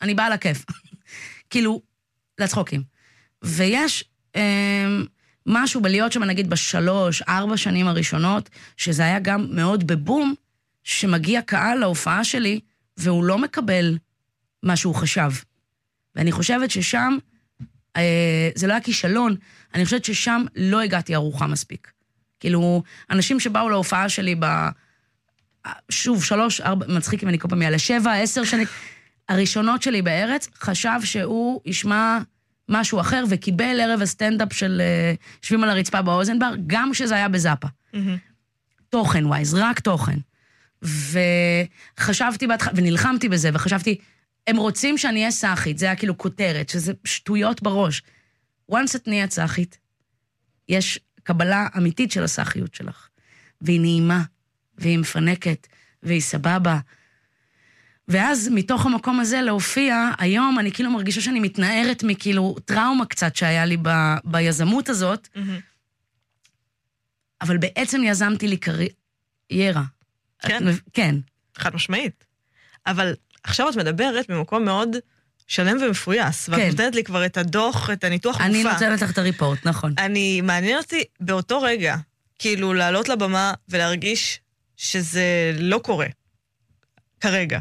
אני באה לכיף. כאילו, לצחוקים. ויש משהו בלהיות שם, נגיד, 3-4 שנים הראשונות, שזה היה גם מאוד בבום, שמגיע קהל להופעה שלי, והוא לא מקבל מה שהוא חשב. ואני חושבת ששם, זה לא היה כישלון, אני חושבת ששם לא הגעתי ארוחה מספיק. כאילו, אנשים שבאו להופעה שלי שוב, 3-4, מצחיק אם אני כל פעם יעלה 7-10 שנים, הראשונות שלי בארץ, חשב שהוא ישמע משהו אחר, וקיבל ערב הסטנדאפ של שבים על הרצפה באוזנבר, גם שזה היה בזאפה. תוכן ווייז, רק תוכן. וחשבתי ונלחמתי בזה, וחשבתי, הם רוצים שאני אהיה סאחית, זה היה כאילו כותרת, שזה שטויות בראש. once את נהיית סאחית, יש קבלה אמיתית של הסאחיות שלך, והיא נעימה, והיא מפנקת, והיא סבבה. ואז מתוך המקום הזה להופיע, היום אני כאילו מרגישה שאני מתנערת מכאילו טראומה קצת שהיה לי ביזמות הזאת, אבל בעצם יזמתי לי קריירה. כן. כן. חד משמעית. אבל עכשיו את מדברת במקום מאוד שלם ומפויס, ואת נותנת לי כבר את הדוח, את הניתוח מופע. אני נותנת לך את הריפורט, נכון. מעניין אותי באותו רגע, כאילו לעלות לבמה ולהרגיש שזה לא קורה, כרגע.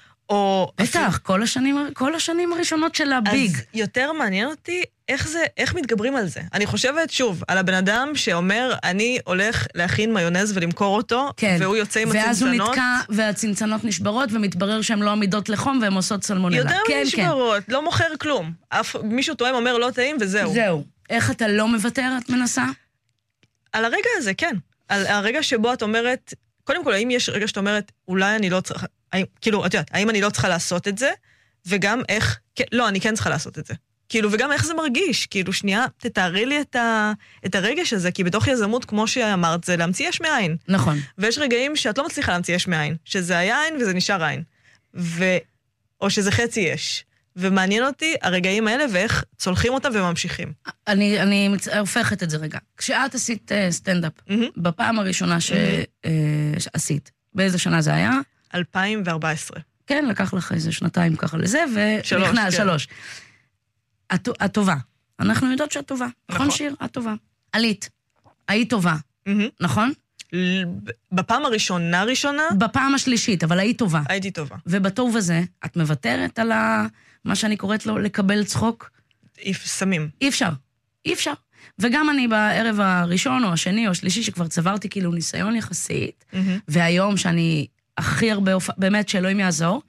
בטח, כל השנים הראשונות של הביג. אז יותר מעניין אותי איך מתגברים על זה. אני חושבת, שוב, על הבן אדם שאומר, אני הולך להכין מיונז ולמכור אותו, והוא יוצא עם הצנצנות. ואז הוא נתקע, והצנצנות נשברות, ומתברר שהן לא עמידות לחום, והן עושות סלמונלה. יותר נשברות, לא מוכר כלום. מישהו טועם אומר לא טעים, וזהו. זהו. איך אתה לא מוותר, את מנסה? על הרגע הזה, כן. על הרגע שבו את אומרת, קודם כל, האם יש רגע שאת אומרת, אולי אני לא צריכה, כאילו, את יודעת, האם אני לא צריכה לעשות את זה, וגם איך, לא, אני כן צריכה לעשות את זה. כאילו, וגם איך זה מרגיש, כאילו, שנייה, תתארי לי את הרגש הזה, כי בתוך יזמות, כמו שאמרת, זה להמציא יש מאין. נכון. ויש רגעים שאת לא מצליחה להמציא יש מאין, שזה היה עין וזה נשאר עין. או שזה חצי יש. ומעניין אותי הרגעים האלה, ואיך צולחים אותם וממשיכים. אני הופכת את זה רגע. כשאת עשית סטנדאפ, בפעם הראשונה שעשית, באיזה שנה זה היה? 2014. כן, לקח לך איזה שנתיים ככה לזה, ונכנס 3. את טובה. אנחנו יודעות שאת טובה. נכון שיר? את טובה. עלית. היית טובה. נכון? בפעם הראשונה? בפעם השלישית, אבל היית טובה. הייתי טובה. ובטוב הזה, את מוותרת על מה שאני קוראת לו לקבל צחוק? סמים. אי אפשר. וגם אני בערב הראשון או השני או השלישי, שכבר צברתי כאילו ניסיון יחסית, והיום שאני הכי הרבה, באמת שאלוהים יעזור,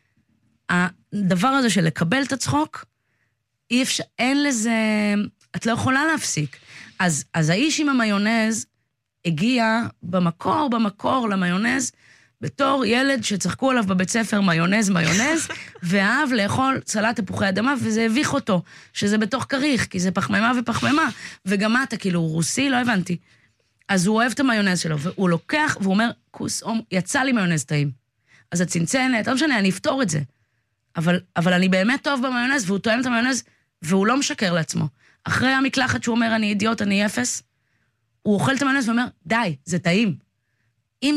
הדבר הזה של לקבל את הצחוק, אי אפשר, אין לזה, את לא יכולה להפסיק. אז האיש עם המיונז הגיע במקור למיונז, בתור ילד שצחקו עליו בבית ספר מיונז, ואהב לאכול סלט תפוחי אדמה, וזה הביך אותו, שזה בתוך כריך, כי זה פחמימה, וגם אתה כאילו רוסי, לא הבנתי. אז הוא אוהב את המיונז שלו, והוא לוקח, והוא אומר, יצא לי מיונז טעים. אז הצנצנת, לא משנה, אני אפתור את זה. אבל אני באמת טוב במיונז, והוא טועם את המיונז, והוא לא משקר לעצמו. אחרי המקלחת שהוא אומר, אני אידיוט, אני אפס, הוא אוכל את המיונז ואומר, די, זה טעים. אם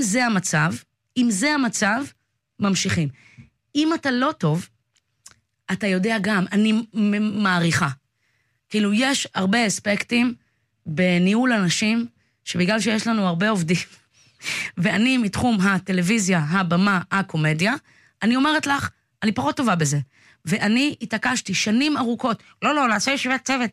זה המצב, ממשיכים. אם אתה לא טוב, אתה יודע גם, אני מעריכה. כאילו, יש הרבה אספקטים בניהול אנשים, שבגלל שיש לנו הרבה עובדים, ואני מתחום הטלוויזיה, הבמה, הקומדיה, אני אומרת לך, אני פחות טובה בזה. ואני התעקשתי שנים ארוכות, לא, נעשה ישיבת צוות.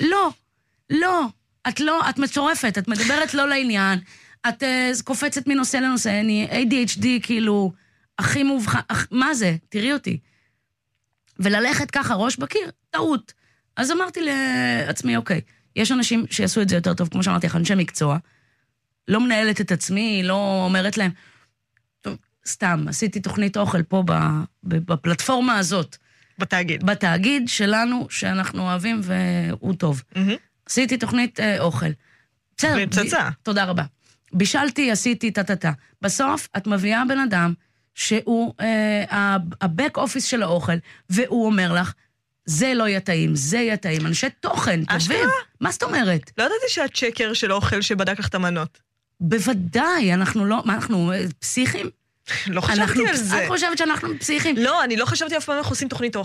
לא, את מצורפת, את מדברת לא לעניין, את קופצת מנושא לנושא, אני ADHD כאילו, הכי מובחן, מה זה? תראי אותי. וללכת ככה, ראש בקיר, טעות. אז אמרתי לעצמי, אוקיי, יש אנשים שיעשו את זה יותר טוב, כמו שאמרתי לך, אנשי מקצוע, לא מנהלת את עצמי, לא אומרת להם, טוב, סתם, עשיתי תוכנית אוכל פה בפלטפורמה הזאת. בתאגיד שלנו, שאנחנו אוהבים והוא טוב. עשיתי תוכנית אוכל. פצצה. תודה רבה. בישלתי, עשיתי, טטטה. בסוף את מביאה בן אדם שהוא הבק אופיס של האוכל, והוא אומר לך, זה לא יהיה טעים, זה יהיה טעים. אנשי תוכן, טובים. מה זאת אומרת? לא ידעתי שאת שקר של אוכל שבדק לך את המנות. בוודאי, אנחנו פסיכים? לא חשבתי על זה. את חושבת שאנחנו פסיכים? לא, אני לא חשבתי אף פעם איך עושים תוכנית אוכל.